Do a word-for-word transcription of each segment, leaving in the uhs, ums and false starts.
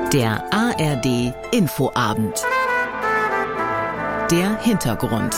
Der A R D Infoabend. Der Hintergrund.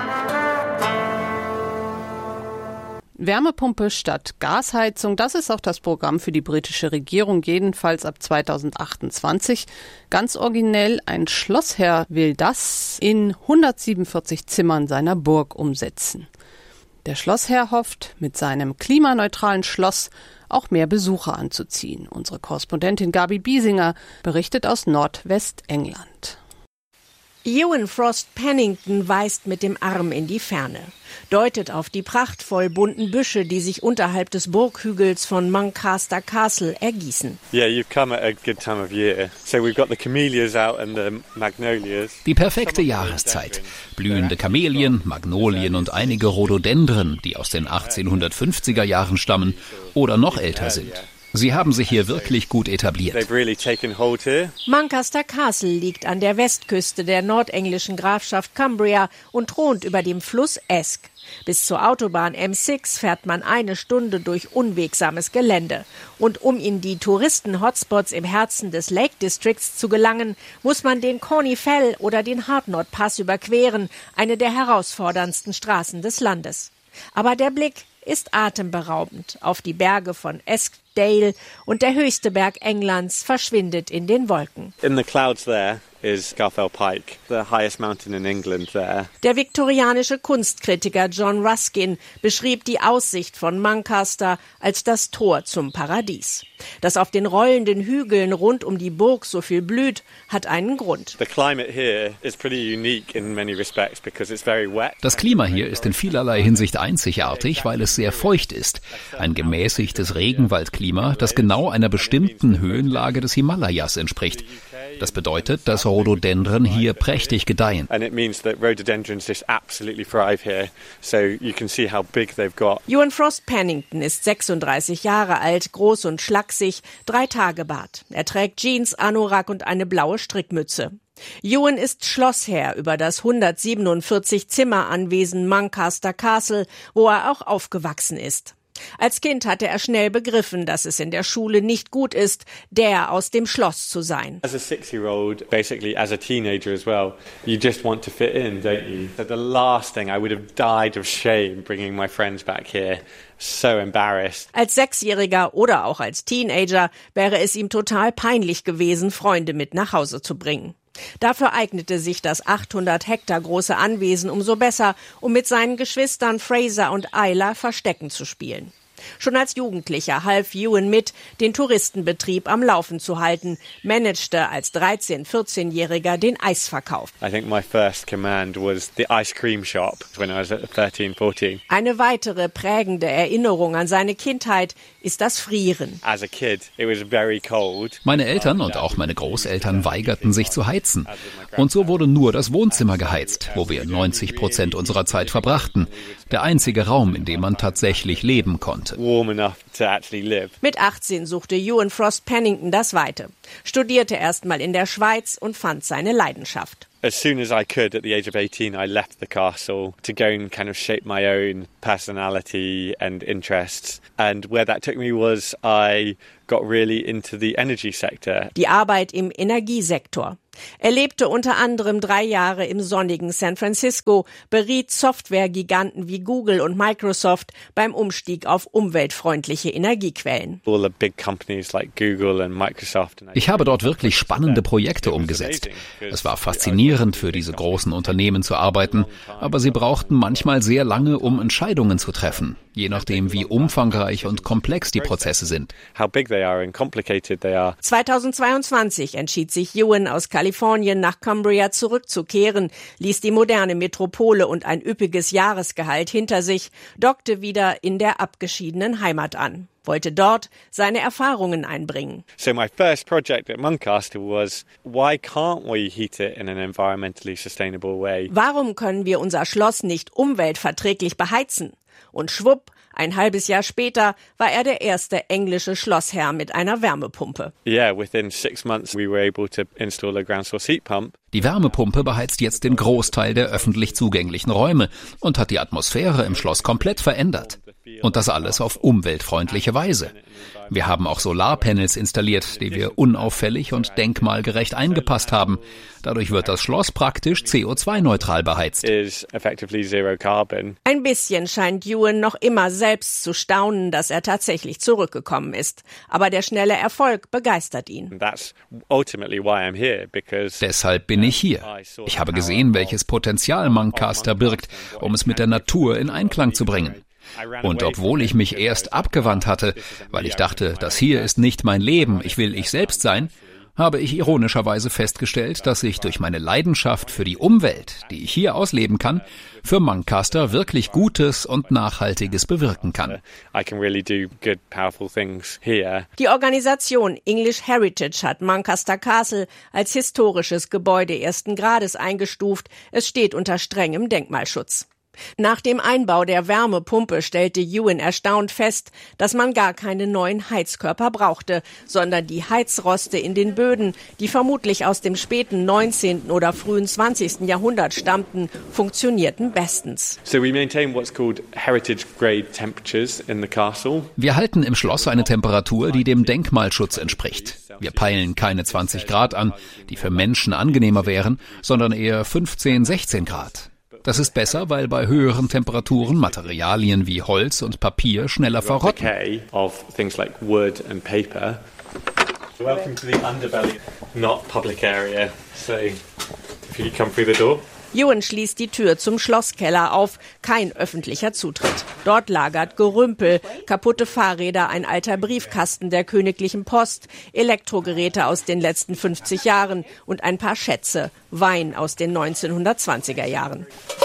Wärmepumpe statt Gasheizung, das ist auch das Programm für die britische Regierung, jedenfalls ab zweitausendachtundzwanzig. Ganz originell, ein Schlossherr will das in hundertsiebenundvierzig Zimmern seiner Burg umsetzen. Der Schlossherr hofft, mit seinem klimaneutralen Schloss auch mehr Besucher anzuziehen. Unsere Korrespondentin Gabi Biesinger berichtet aus Nordwestengland. Ewan Frost Pennington weist mit dem Arm in die Ferne, deutet auf die prachtvoll bunten Büsche, die sich unterhalb des Burghügels von Muncaster Castle ergießen. Yeah, you've come at a good time of year. So we've got the camellias out and the magnolias. Die perfekte Jahreszeit. Blühende Kamelien, Magnolien und einige Rhododendren, die aus den achtzehnhundertfünfziger Jahren stammen oder noch älter sind. Sie haben sich hier wirklich gut etabliert. Muncaster Castle liegt an der Westküste der nordenglischen Grafschaft Cumbria und thront über dem Fluss Esk. Bis zur Autobahn M sechs fährt man eine Stunde durch unwegsames Gelände. Und um in die Touristen-Hotspots im Herzen des Lake Districts zu gelangen, muss man den Corney Fell oder den Hardknott Pass überqueren, eine der herausforderndsten Straßen des Landes. Aber der Blick ist atemberaubend auf die Berge von Eskdale und der höchste Berg Englands verschwindet in den Wolken. In the clouds there is Garfell Pike, the highest mountain in England there. Der viktorianische Kunstkritiker John Ruskin beschrieb die Aussicht von Muncaster als das Tor zum Paradies. Dass auf den rollenden Hügeln rund um die Burg so viel blüht, hat einen Grund. The climate here is pretty unique in many respects because it's very wet. Das Klima hier ist in vielerlei Hinsicht einzigartig, weil es sehr feucht ist. Ein gemäßigtes Regenwaldklima, das genau einer bestimmten Höhenlage des Himalayas entspricht. Das bedeutet, dass Rhododendren hier prächtig gedeihen. Ewan Frost Pennington ist sechsunddreißig Jahre alt, groß und schlaksig, drei Tage Bart. Er trägt Jeans, Anorak und eine blaue Strickmütze. Ewan ist Schlossherr über das hundertsiebenundvierzig Zimmeranwesen Muncaster Castle, wo er auch aufgewachsen ist. Als Kind hatte er schnell begriffen, dass es in der Schule nicht gut ist, der aus dem Schloss zu sein. As a six-year-old, basically as a teenager as well, you just want to fit in, don't you? So the last thing, I would have died of shame bringing my friends back here. So embarrassed. Als Sechsjähriger oder auch als Teenager wäre es ihm total peinlich gewesen, Freunde mit nach Hause zu bringen. Dafür eignete sich das achthundert Hektar große Anwesen umso besser, um mit seinen Geschwistern Fraser und Isla Verstecken zu spielen. Schon als Jugendlicher half Ewan mit, den Touristenbetrieb am Laufen zu halten, managte als dreizehn-, vierzehnjähriger den Eisverkauf. I think my first command was the ice cream shop when I was thirteen, fourteen. Eine weitere prägende Erinnerung an seine Kindheit ist das Frieren. As a kid, it was very cold. Meine Eltern und auch meine Großeltern weigerten sich zu heizen. Und so wurde nur das Wohnzimmer geheizt, wo wir neunzig Prozent unserer Zeit verbrachten. Der einzige Raum, in dem man tatsächlich leben konnte. Warm enough to actually live. Mit achtzehn suchte Ewan Frost Pennington das Weite, studierte erstmal in der Schweiz und fand seine Leidenschaft. As soon as I could, at the age of eighteen, I left the castle to go and kind of shape my own personality and interests. And where that took me was I got really into the energy sector. Die Arbeit im Energiesektor. Er lebte unter anderem drei Jahre im sonnigen San Francisco, beriet Softwaregiganten wie Google und Microsoft beim Umstieg auf umweltfreundliche Energiequellen. All the big companies like Google and Microsoft. Ich habe dort wirklich spannende Projekte umgesetzt. Es war faszinierend, für diese großen Unternehmen zu arbeiten, aber sie brauchten manchmal sehr lange, um Entscheidungen zu treffen, je nachdem, wie umfangreich und komplex die Prozesse sind. zweitausendzweiundzwanzig entschied sich Ewan aus Kalifornien nach Cumbria zurückzukehren, ließ die moderne Metropole und ein üppiges Jahresgehalt hinter sich, dockte wieder in der abgeschiedenen Heimat an, wollte dort seine Erfahrungen einbringen. So my first project at Muncaster was, why can't we heat it in an environmentally sustainable way? Warum können wir unser Schloss nicht umweltverträglich beheizen? Und schwupp, ein halbes Jahr später war er der erste englische Schlossherr mit einer Wärmepumpe. Yeah, within six months we were able to install a ground source heat pump. Die Wärmepumpe beheizt jetzt den Großteil der öffentlich zugänglichen Räume und hat die Atmosphäre im Schloss komplett verändert. Und das alles auf umweltfreundliche Weise. Wir haben auch Solarpanels installiert, die wir unauffällig und denkmalgerecht eingepasst haben. Dadurch wird das Schloss praktisch C O zwei neutral beheizt. Ein bisschen scheint Ewan noch immer selbst zu staunen, dass er tatsächlich zurückgekommen ist. Aber der schnelle Erfolg begeistert ihn. Deshalb bin ich hier. Ich habe gesehen, welches Potenzial Muncaster birgt, um es mit der Natur in Einklang zu bringen. Und obwohl ich mich erst abgewandt hatte, weil ich dachte, das hier ist nicht mein Leben, ich will ich selbst sein, habe ich ironischerweise festgestellt, dass ich durch meine Leidenschaft für die Umwelt, die ich hier ausleben kann, für Muncaster wirklich Gutes und Nachhaltiges bewirken kann. Die Organisation English Heritage hat Muncaster Castle als historisches Gebäude ersten Grades eingestuft. Es steht unter strengem Denkmalschutz. Nach dem Einbau der Wärmepumpe stellte Ewan erstaunt fest, dass man gar keine neuen Heizkörper brauchte, sondern die Heizroste in den Böden, die vermutlich aus dem späten neunzehnten oder frühen zwanzigsten Jahrhundert stammten, funktionierten bestens. So we maintain what's called heritage grade temperatures in the castle. Wir halten im Schloss eine Temperatur, die dem Denkmalschutz entspricht. Wir peilen keine zwanzig Grad an, die für Menschen angenehmer wären, sondern eher fünfzehn, sechzehn Grad. Das ist besser, weil bei höheren Temperaturen Materialien wie Holz und Papier schneller verrotten. Welcome to the underbelly, not public area. So, if you come through the door. Ewan schließt die Tür zum Schlosskeller auf, kein öffentlicher Zutritt. Dort lagert Gerümpel, kaputte Fahrräder, ein alter Briefkasten der Königlichen Post, Elektrogeräte aus den letzten fünfzig Jahren und ein paar Schätze, Wein aus den neunzehnhundertzwanziger Jahren.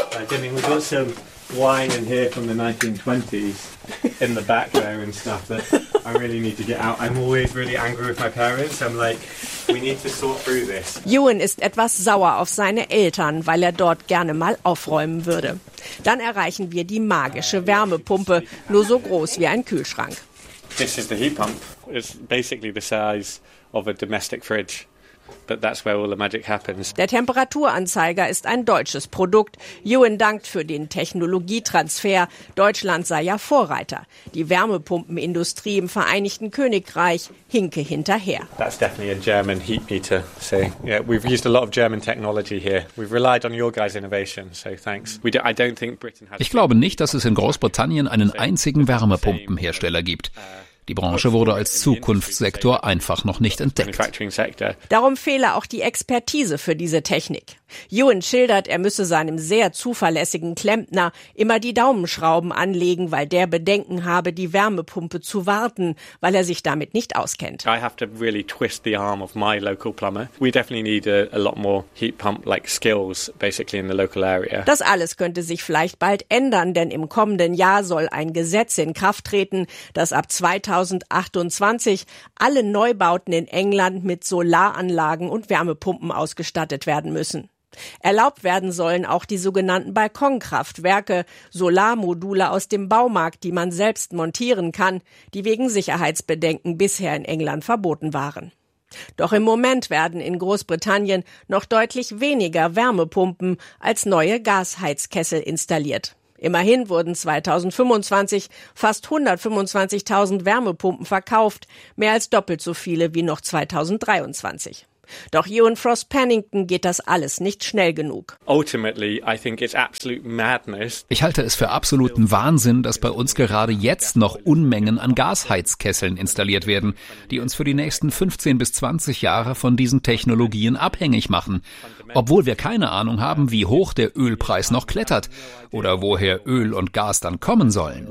Wine in here from the nineteen twenties in the back there and stuff that I really need to get out. I'm always really angry with my parents. I'm like, we need to sort through this. Ewan ist etwas sauer auf seine Eltern, weil er dort gerne mal aufräumen würde. Dann erreichen wir die magische Wärmepumpe, nur so groß wie ein Kühlschrank. This is the heat pump. It's basically the size of a domestic fridge. But that's where all the magic happens. Der Temperaturanzeiger ist ein deutsches Produkt. Ewan dankt für den Technologietransfer. Deutschland sei ja Vorreiter. Die Wärmepumpenindustrie im Vereinigten Königreich hinke hinterher. That's definitely a German heat meter. So yeah, we've used a lot of German technology here. We've relied on your guys' innovation. So thanks. We do, I don't think Britain has. Ich glaube nicht, dass es in Großbritannien einen einzigen Wärmepumpenhersteller gibt. Die Branche wurde als Zukunftssektor einfach noch nicht entdeckt. Darum fehle auch die Expertise für diese Technik. Ewan schildert, er müsse seinem sehr zuverlässigen Klempner immer die Daumenschrauben anlegen, weil der Bedenken habe, die Wärmepumpe zu warten, weil er sich damit nicht auskennt. I have to really twist the arm of my local plumber. We definitely need a, a lot more heat pump like skills basically in the local area. Das alles könnte sich vielleicht bald ändern, denn im kommenden Jahr soll ein Gesetz in Kraft treten, das ab zweitausendachtundzwanzig alle Neubauten in England mit Solaranlagen und Wärmepumpen ausgestattet werden müssen. Erlaubt werden sollen auch die sogenannten Balkonkraftwerke, Solarmodule aus dem Baumarkt, die man selbst montieren kann, die wegen Sicherheitsbedenken bisher in England verboten waren. Doch im Moment werden in Großbritannien noch deutlich weniger Wärmepumpen als neue Gasheizkessel installiert. Immerhin wurden zweitausendfünfundzwanzig fast hundertfünfundzwanzigtausend Wärmepumpen verkauft, mehr als doppelt so viele wie noch zweitausenddreiundzwanzig. Doch Ewan Frost Pennington geht das alles nicht schnell genug. Ultimately, I think it's absolute madness. Ich halte es für absoluten Wahnsinn, dass bei uns gerade jetzt noch Unmengen an Gasheizkesseln installiert werden, die uns für die nächsten fünfzehn bis zwanzig Jahre von diesen Technologien abhängig machen. Obwohl wir keine Ahnung haben, wie hoch der Ölpreis noch klettert oder woher Öl und Gas dann kommen sollen.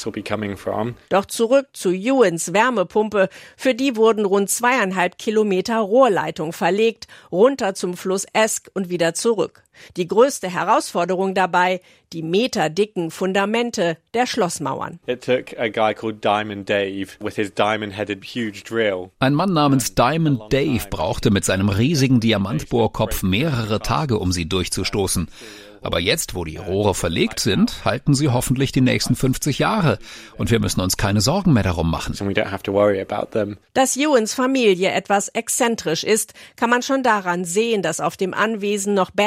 Doch zurück zu Ewans Wärmepumpe. Für die wurden rund zweieinhalb Kilometer Rohrleitung verlegt, runter zum Fluss Esk und wieder zurück. Die größte Herausforderung dabei, die meterdicken Fundamente der Schlossmauern. Ein Mann namens Diamond Dave brauchte mit seinem riesigen Diamantbohrkopf mehrere Tage, um sie durchzustoßen. Aber jetzt, wo die Rohre verlegt sind, halten sie hoffentlich die nächsten fünfzig Jahre. Und wir müssen uns keine Sorgen mehr darum machen. Dass Ewans Familie etwas exzentrisch ist, kann man schon daran sehen, dass auf dem Anwesen noch Bären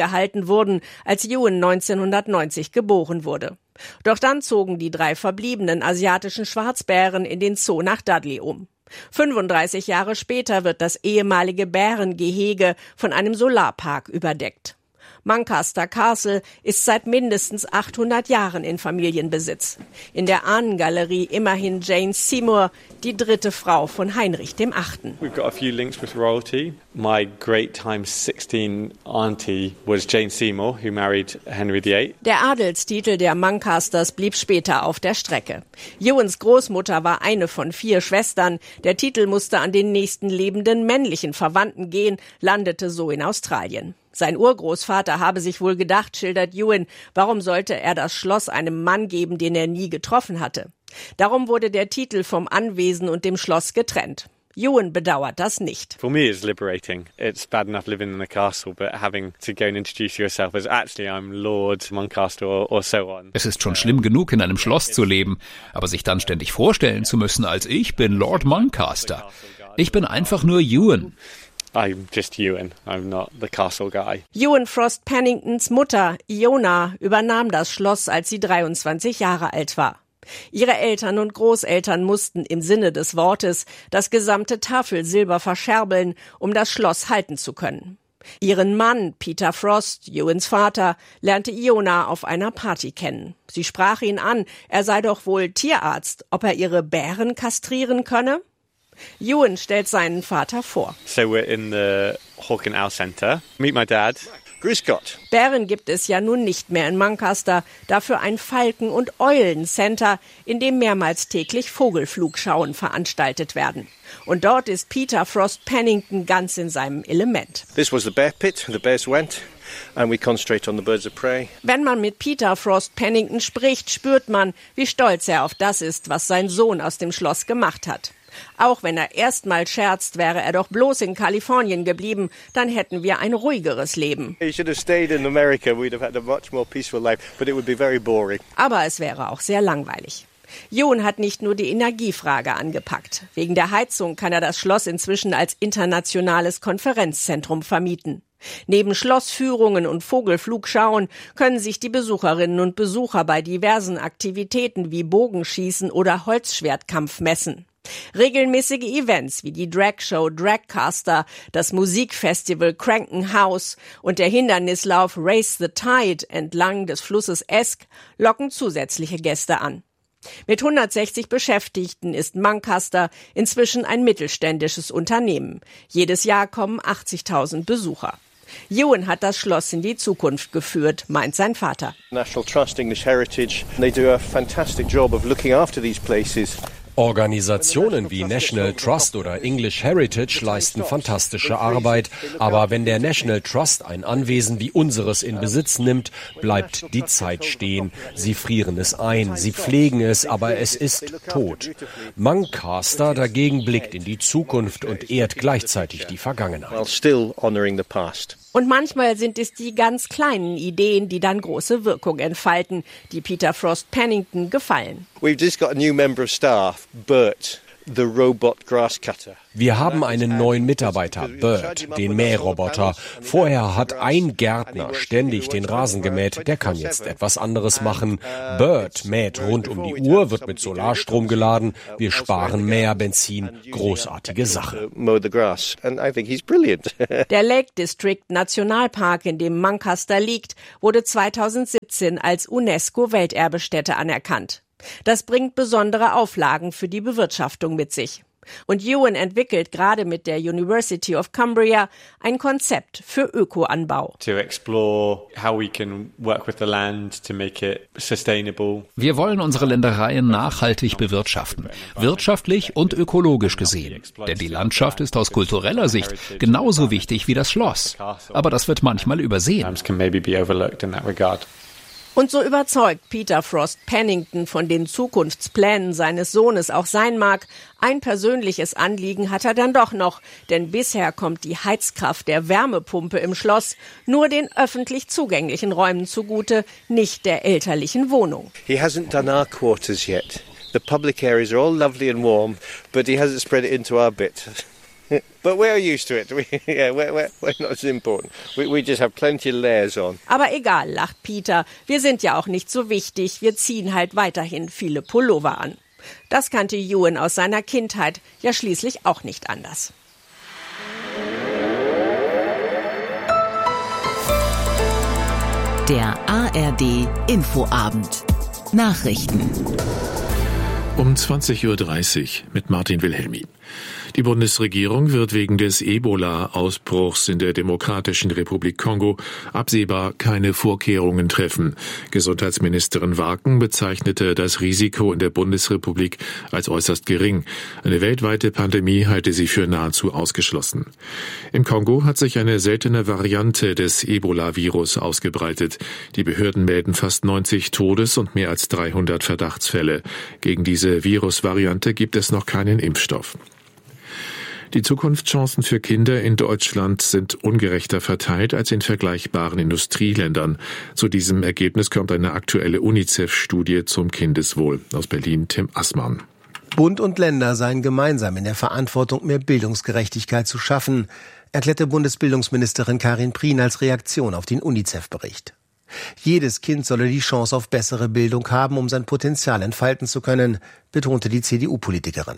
gehalten wurden, als Ewan neunzehnhundertneunzig geboren wurde. Doch dann zogen die drei verbliebenen asiatischen Schwarzbären in den Zoo nach Dudley um. fünfunddreißig Jahre später wird das ehemalige Bärengehege von einem Solarpark überdeckt. Muncaster Castle ist seit mindestens achthundert Jahren in Familienbesitz. In der Ahnengalerie immerhin Jane Seymour, die dritte Frau von Heinrich der Achte. We've got a few links with royalty. My great times sixteen auntie was Jane Seymour, who married Henry the Eighth. Der Adelstitel der Muncasters blieb später auf der Strecke. Ewans Großmutter war eine von vier Schwestern. Der Titel musste an den nächsten lebenden männlichen Verwandten gehen, landete so in Australien. Sein Urgroßvater habe sich wohl gedacht, schildert Ewan, warum sollte er das Schloss einem Mann geben, den er nie getroffen hatte. Darum wurde der Titel vom Anwesen und dem Schloss getrennt. Ewan bedauert das nicht. For me it's liberating. It's bad enough living in a castle, but having to go and introduce yourself as actually I'm Lord Muncaster or, or so on. Es ist schon schlimm genug, in einem Schloss zu leben, aber sich dann ständig vorstellen zu müssen, als ich bin Lord Muncaster. Ich bin einfach nur Ewan. I'm just Ewan, I'm not the castle guy. Ewan Frost Penningtons Mutter, Iona, übernahm das Schloss, als sie dreiundzwanzig Jahre alt war. Ihre Eltern und Großeltern mussten im Sinne des Wortes das gesamte Tafelsilber verscherbeln, um das Schloss halten zu können. Ihren Mann, Peter Frost, Ewans Vater, lernte Iona auf einer Party kennen. Sie sprach ihn an, er sei doch wohl Tierarzt, ob er ihre Bären kastrieren könne? Ewan stellt seinen Vater vor. So we're in the Hawk and Owl Centre. Meet my dad. Grüß Gott. Bären gibt es ja nun nicht mehr in Muncaster, dafür ein Falken- und Eulen-Center, in dem mehrmals täglich Vogelflugschauen veranstaltet werden. Und dort ist Peter Frost Pennington ganz in seinem Element. This was the bear pit, the bears went, and we concentrate on the birds of prey. Wenn man mit Peter Frost Pennington spricht, spürt man, wie stolz er auf das ist, was sein Sohn aus dem Schloss gemacht hat. Auch wenn er erstmal scherzt, wäre er doch bloß in Kalifornien geblieben, dann hätten wir ein ruhigeres Leben. He should have stayed in America. We'd have had a much more peaceful life, but it would be very boring. Aber es wäre auch sehr langweilig. Ewan hat nicht nur die Energiefrage angepackt. Wegen der Heizung kann er das Schloss inzwischen als internationales Konferenzzentrum vermieten. Neben Schlossführungen und Vogelflugschauen können sich die Besucherinnen und Besucher bei diversen Aktivitäten wie Bogenschießen oder Holzschwertkampf messen. Regelmäßige Events wie die Dragshow Dragcaster, das Musikfestival Cranken House und der Hindernislauf Race the Tide entlang des Flusses Esk locken zusätzliche Gäste an. Mit hundertsechzig Beschäftigten ist Muncaster inzwischen ein mittelständisches Unternehmen. Jedes Jahr kommen achtzigtausend Besucher. Ewan hat das Schloss in die Zukunft geführt, meint sein Vater. National Trust English Heritage, they do a fantastic job of looking after these places. Organisationen wie National Trust oder English Heritage leisten fantastische Arbeit, aber wenn der National Trust ein Anwesen wie unseres in Besitz nimmt, bleibt die Zeit stehen. Sie frieren es ein, sie pflegen es, aber es ist tot. Muncaster dagegen blickt in die Zukunft und ehrt gleichzeitig die Vergangenheit. Und manchmal sind es die ganz kleinen Ideen, die dann große Wirkung entfalten, die Peter Frost Pennington gefallen. We've just got a new member of staff, Bert, the robot grass cutter. Wir haben einen neuen Mitarbeiter, Bert, den Mähroboter. Vorher hat ein Gärtner ständig den Rasen gemäht, der kann jetzt etwas anderes machen. Bert mäht rund um die Uhr, wird mit Solarstrom geladen. Wir sparen mehr Benzin. Großartige Sache. Der Lake District Nationalpark, in dem Muncaster liegt, wurde zweitausendsiebzehn als UNESCO-Welterbestätte anerkannt. Das bringt besondere Auflagen für die Bewirtschaftung mit sich. Und Ewan entwickelt gerade mit der University of Cumbria ein Konzept für Ökoanbau. To explore how we can work with the land to make it sustainable. Wir wollen unsere Ländereien nachhaltig bewirtschaften, wirtschaftlich und ökologisch gesehen. Denn die Landschaft ist aus kultureller Sicht genauso wichtig wie das Schloss. Aber das wird manchmal übersehen. Und so überzeugt Peter Frost Pennington von den Zukunftsplänen seines Sohnes auch sein mag, ein persönliches Anliegen hat er dann doch noch, denn bisher kommt die Heizkraft der Wärmepumpe im Schloss nur den öffentlich zugänglichen Räumen zugute, nicht der elterlichen Wohnung. He hasn't done our quarters yet. The public areas are all lovely and warm, but he hasn't spread it into our bit. But we're used to it. We, yeah, we're, we're, we're not as important. We, we just have plenty of layers on. Aber egal, lacht Peter. Wir sind ja auch nicht so wichtig. Wir ziehen halt weiterhin viele Pullover an. Das kannte Ewan aus seiner Kindheit ja schließlich auch nicht anders. Der A R D Infoabend. Nachrichten. Um zwanzig Uhr dreißig mit Martin Wilhelmi. Die Bundesregierung wird wegen des Ebola-Ausbruchs in der Demokratischen Republik Kongo absehbar keine Vorkehrungen treffen. Gesundheitsministerin Waken bezeichnete das Risiko in der Bundesrepublik als äußerst gering. Eine weltweite Pandemie halte sie für nahezu ausgeschlossen. Im Kongo hat sich eine seltene Variante des Ebola-Virus ausgebreitet. Die Behörden melden fast neunzig Todes- und mehr als dreihundert Verdachtsfälle. Gegen diese Virusvariante gibt es noch keinen Impfstoff. Die Zukunftschancen für Kinder in Deutschland sind ungerechter verteilt als in vergleichbaren Industrieländern. Zu diesem Ergebnis kommt eine aktuelle UNICEF-Studie zum Kindeswohl. Aus Berlin Tim Assmann. Bund und Länder seien gemeinsam in der Verantwortung, mehr Bildungsgerechtigkeit zu schaffen, erklärte Bundesbildungsministerin Karin Prien als Reaktion auf den UNICEF-Bericht. Jedes Kind solle die Chance auf bessere Bildung haben, um sein Potenzial entfalten zu können, betonte die C D U-Politikerin.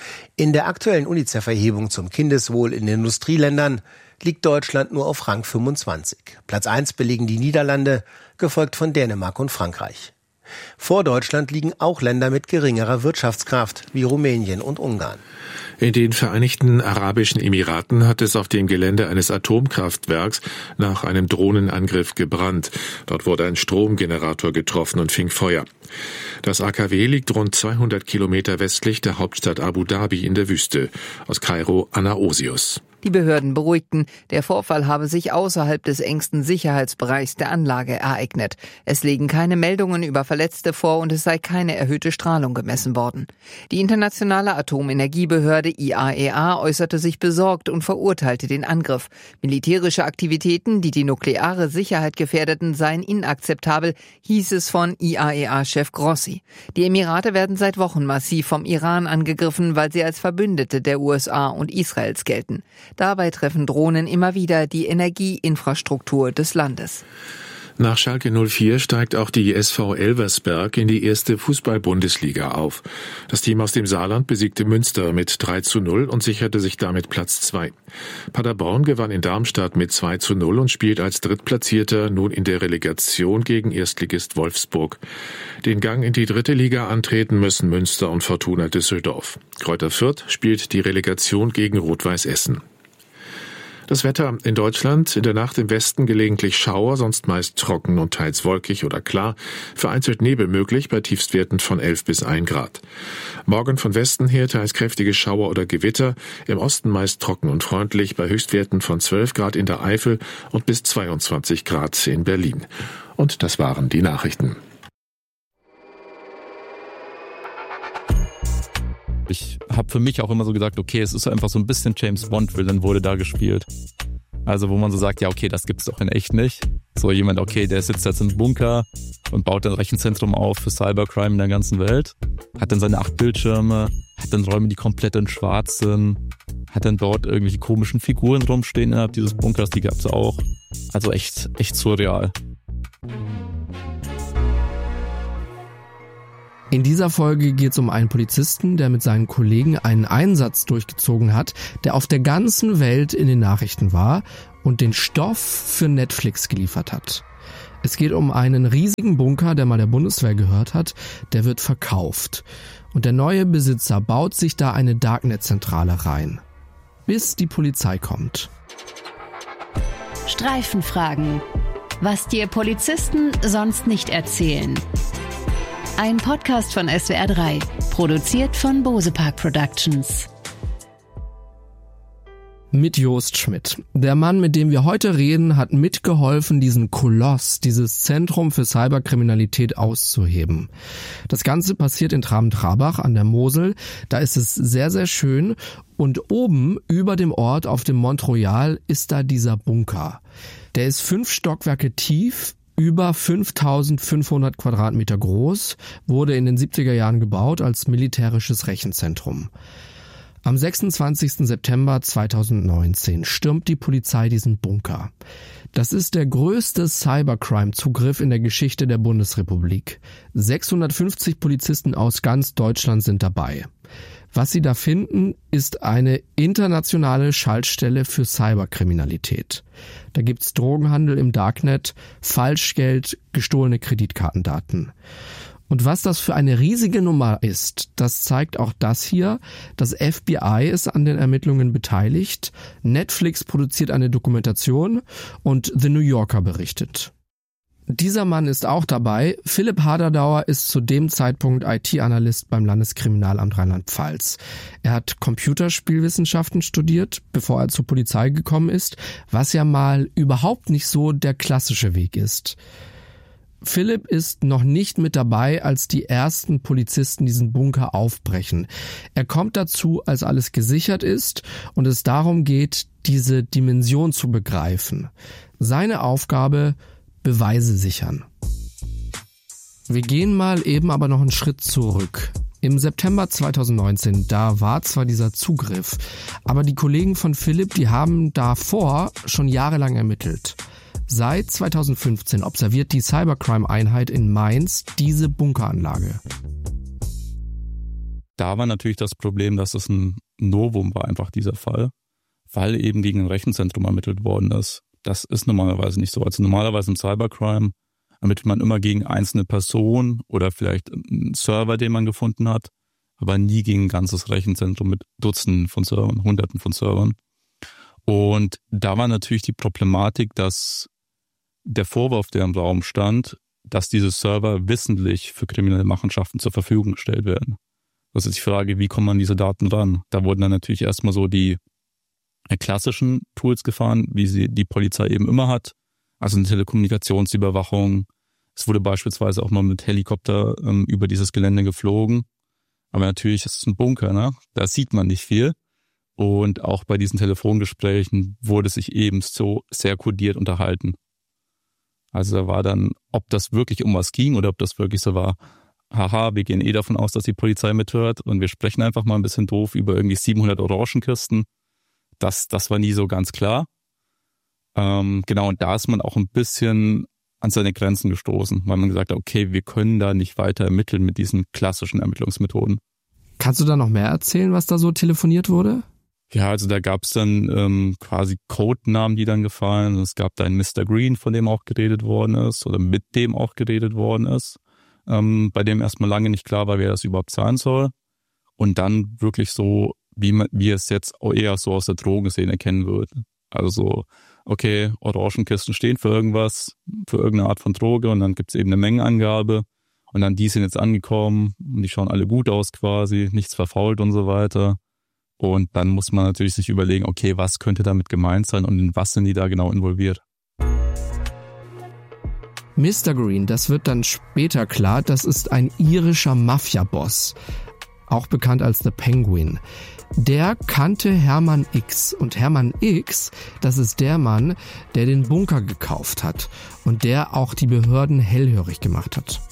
In der aktuellen UNICEF-Erhebung zum Kindeswohl in den Industrieländern liegt Deutschland nur auf Rang fünfundzwanzig. Platz eins belegen die Niederlande, gefolgt von Dänemark und Frankreich. Vor Deutschland liegen auch Länder mit geringerer Wirtschaftskraft, wie Rumänien und Ungarn. In den Vereinigten Arabischen Emiraten hat es auf dem Gelände eines Atomkraftwerks nach einem Drohnenangriff gebrannt. Dort wurde ein Stromgenerator getroffen und fing Feuer. Das A K W liegt rund zweihundert Kilometer westlich der Hauptstadt Abu Dhabi in der Wüste. Aus Kairo Anna Osius. Die Behörden beruhigten, der Vorfall habe sich außerhalb des engsten Sicherheitsbereichs der Anlage ereignet. Es liegen keine Meldungen über Verletzte vor und es sei keine erhöhte Strahlung gemessen worden. Die internationale Atomenergiebehörde I A E A äußerte sich besorgt und verurteilte den Angriff. Militärische Aktivitäten, die die nukleare Sicherheit gefährdeten, seien inakzeptabel, hieß es von I A E A-Chef Grossi. Die Emirate werden seit Wochen massiv vom Iran angegriffen, weil sie als Verbündete der U S A und Israels gelten. Dabei treffen Drohnen immer wieder die Energieinfrastruktur des Landes. Nach Schalke null vier steigt auch die S V Elversberg in die erste Fußball-Bundesliga auf. Das Team aus dem Saarland besiegte Münster mit drei zu null und sicherte sich damit Platz zwei. Paderborn gewann in Darmstadt mit zwei zu null und spielt als Drittplatzierter nun in der Relegation gegen Erstligist Wolfsburg. Den Gang in die dritte Liga antreten müssen Münster und Fortuna Düsseldorf. Kräuter Fürth spielt die Relegation gegen Rot-Weiß Essen. Das Wetter in Deutschland: in der Nacht im Westen gelegentlich Schauer, sonst meist trocken und teils wolkig oder klar. Vereinzelt Nebel möglich bei Tiefstwerten von elf bis ein Grad. Morgen von Westen her teils kräftige Schauer oder Gewitter. Im Osten meist trocken und freundlich bei Höchstwerten von zwölf Grad in der Eifel und bis zweiundzwanzig Grad in Berlin. Und das waren die Nachrichten. Ich habe für mich auch immer so gesagt, okay, es ist einfach so ein bisschen James Bond-Villain wurde da gespielt. Also wo man so sagt, ja okay, das gibt's doch in echt nicht. So jemand, okay, der sitzt jetzt im Bunker und baut ein Rechenzentrum auf für Cybercrime in der ganzen Welt, hat dann seine acht Bildschirme, hat dann Räume, die komplett in schwarz sind, hat dann dort irgendwelche komischen Figuren rumstehen innerhalb dieses Bunkers, die gab's auch. Also echt, echt surreal. In dieser Folge geht es um einen Polizisten, der mit seinen Kollegen einen Einsatz durchgezogen hat, der auf der ganzen Welt in den Nachrichten war und den Stoff für Netflix geliefert hat. Es geht um einen riesigen Bunker, der mal der Bundeswehr gehört hat, der wird verkauft. Und der neue Besitzer baut sich da eine Darknet-Zentrale rein. Bis die Polizei kommt. Streifenfragen. Was dir Polizisten sonst nicht erzählen. Ein Podcast von S W R drei, produziert von Bose Park Productions. Mit Jost Schmidt. Der Mann, mit dem wir heute reden, hat mitgeholfen, diesen Koloss, dieses Zentrum für Cyberkriminalität auszuheben. Das Ganze passiert in Traben-Trabach an der Mosel. Da ist es sehr, sehr schön. Und oben über dem Ort auf dem Mont Royal ist da dieser Bunker. Der ist fünf Stockwerke tief, über fünftausendfünfhundert Quadratmeter groß, wurde in den siebziger Jahren gebaut als militärisches Rechenzentrum. Am sechsundzwanzigsten September zweitausendneunzehn stürmt die Polizei diesen Bunker. Das ist der größte Cybercrime-Zugriff in der Geschichte der Bundesrepublik. sechshundertfünfzig Polizisten aus ganz Deutschland sind dabei. Was sie da finden, ist eine internationale Schaltstelle für Cyberkriminalität. Da gibt's Drogenhandel im Darknet, Falschgeld, gestohlene Kreditkartendaten. Und was das für eine riesige Nummer ist, das zeigt auch das hier. Das F B I ist an den Ermittlungen beteiligt, Netflix produziert eine Dokumentation und The New Yorker berichtet. Dieser Mann ist auch dabei. Philipp Haderdauer ist zu dem Zeitpunkt I T-Analyst beim Landeskriminalamt Rheinland-Pfalz. Er hat Computerspielwissenschaften studiert, bevor er zur Polizei gekommen ist, was ja mal überhaupt nicht so der klassische Weg ist. Philipp ist noch nicht mit dabei, als die ersten Polizisten diesen Bunker aufbrechen. Er kommt dazu, als alles gesichert ist und es darum geht, diese Dimension zu begreifen. Seine Aufgabe: Beweise sichern. Wir gehen mal eben aber noch einen Schritt zurück. Im September zweitausendneunzehn, da war zwar dieser Zugriff, aber die Kollegen von Philipp, die haben davor schon jahrelang ermittelt. Seit zweitausendfünfzehn observiert die Cybercrime-Einheit in Mainz diese Bunkeranlage. Da war natürlich das Problem, dass es ein Novum war, einfach dieser Fall, weil eben gegen ein Rechenzentrum ermittelt worden ist. Das ist normalerweise nicht so. Also normalerweise im Cybercrime ermittelt man immer gegen einzelne Personen oder vielleicht einen Server, den man gefunden hat, aber nie gegen ein ganzes Rechenzentrum mit Dutzenden von Servern, Hunderten von Servern. Und da war natürlich die Problematik, dass der Vorwurf, der im Raum stand, dass diese Server wissentlich für kriminelle Machenschaften zur Verfügung gestellt werden. Das ist die Frage, wie kommt man an diese Daten ran? Da wurden dann natürlich erstmal so die klassischen Tools gefahren, wie sie die Polizei eben immer hat, also eine Telekommunikationsüberwachung. Es wurde beispielsweise auch mal mit Helikopter ähm, über dieses Gelände geflogen. Aber natürlich ist es ein Bunker, ne? Da sieht man nicht viel. Und auch bei diesen Telefongesprächen wurde sich eben so sehr kodiert unterhalten. Also da war dann, ob das wirklich um was ging oder ob das wirklich so war, haha, wir gehen eh davon aus, dass die Polizei mithört und wir sprechen einfach mal ein bisschen doof über irgendwie siebenhundert Orangenkisten. Das, das war nie so ganz klar. Ähm, genau, und da ist man auch ein bisschen an seine Grenzen gestoßen, weil man gesagt hat, okay, wir können da nicht weiter ermitteln mit diesen klassischen Ermittlungsmethoden. Kannst du da noch mehr erzählen, was da so telefoniert wurde? Ja, also da gab es dann ähm, quasi Codenamen, die dann gefallen. Es gab da einen Mister Green, von dem auch geredet worden ist oder mit dem auch geredet worden ist, ähm, bei dem erstmal lange nicht klar war, wer das überhaupt sein soll. Und dann wirklich so, wie man, wie es jetzt auch eher so aus der Drogenszene kennen würde. Also so, okay, Orangenkisten stehen für irgendwas, für irgendeine Art von Droge und dann gibt es eben eine Mengenangabe und dann die sind jetzt angekommen und die schauen alle gut aus quasi, nichts verfault und so weiter. Und dann muss man natürlich sich überlegen, okay, was könnte damit gemeint sein und in was sind die da genau involviert? Mister Green, das wird dann später klar, das ist ein irischer Mafia-Boss, auch bekannt als The Penguin. Der kannte Hermann X und Hermann X, das ist der Mann, der den Bunker gekauft hat und der auch die Behörden hellhörig gemacht hat.